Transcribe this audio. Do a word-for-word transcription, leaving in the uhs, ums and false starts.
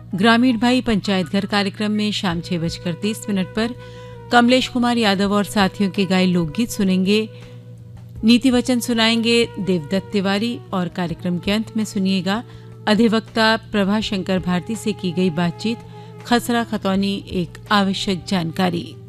ग्रामीण भाई पंचायत घर कार्यक्रम में शाम छह बजकर तीस मिनट पर कमलेश कुमार यादव और साथियों के गाए लोकगीत सुनेंगे। नीति वचन सुनाएंगे देवदत्त तिवारी और कार्यक्रम के अंत में सुनिएगा अधिवक्ता प्रभाशंकर भारती से की गई बातचीत, खसरा खतौनी एक आवश्यक जानकारी।